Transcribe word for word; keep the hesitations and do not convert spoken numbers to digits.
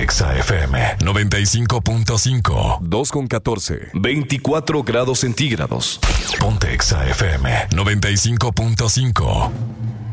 Exa F M noventa y cinco punto cinco. dos con catorce. veinticuatro grados centígrados. Ponte Exa F M noventa y cinco punto cinco.